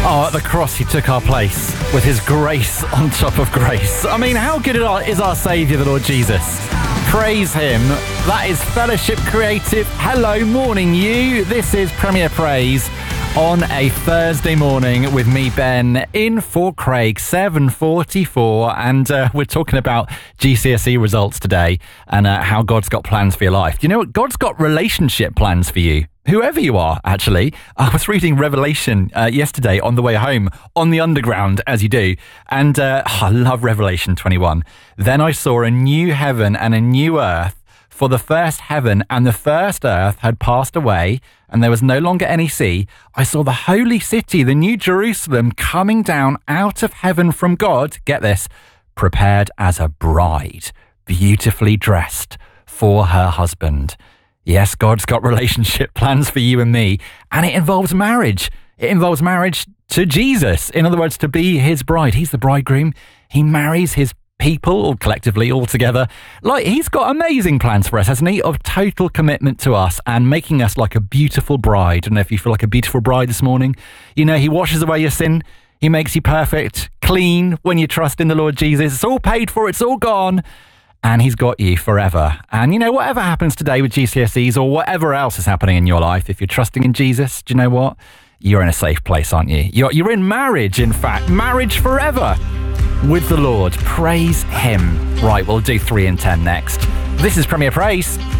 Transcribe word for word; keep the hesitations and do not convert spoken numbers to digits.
Oh, at the cross he took our place with his grace on top of grace. I mean, how good is our Saviour, the Lord Jesus? Praise him. That is Fellowship Creative. Hello, morning you. This is Premier Praise on a Thursday morning with me, Ben, in for Craig, seven forty-four, and uh, we're talking about G C S E results today and uh, how God's got plans for your life. Do you know what? God's got relationship plans for you. Whoever you are, actually. I was reading Revelation uh, yesterday on the way home, on the underground, as you do, and uh, oh, I love Revelation twenty-one. Then I saw a new heaven and a new earth, for the first heaven and the first earth had passed away, and there was no longer any sea. I saw the holy city, the new Jerusalem, coming down out of heaven from God, get this, prepared as a bride, beautifully dressed for her husband. Yes, God's got relationship plans for you and me, and it involves marriage. It involves marriage to Jesus. In other words, to be his bride. He's the bridegroom. He marries his people, all collectively, all together. Like, he's got amazing plans for us, hasn't he? Of total commitment to us and making us like a beautiful bride. I don't know if you feel like a beautiful bride this morning. You know, he washes away your sin. He makes you perfect, clean when you trust in the Lord Jesus. It's all paid for. It's all gone. And he's got you forever. And, you know, whatever happens today with G C S Es or whatever else is happening in your life, if you're trusting in Jesus, do you know what? You're in a safe place, aren't you? You're, you're in marriage, in fact. Marriage forever with the Lord. Praise him. Right, we'll do three and ten next. This is Premier Praise.